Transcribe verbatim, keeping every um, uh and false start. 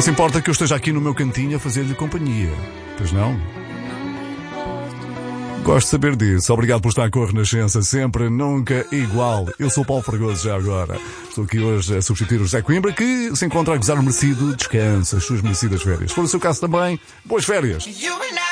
se importa que eu esteja aqui no meu cantinho a fazer-lhe companhia, pois não? Gosto de saber disso. Obrigado por estar com a Renascença, sempre, nunca igual. Eu sou o Paulo Fragoso, já agora. Estou aqui hoje a substituir o José Coimbra, que se encontra a gozar o merecido descanso, as suas merecidas férias. Se for o seu caso também, boas férias!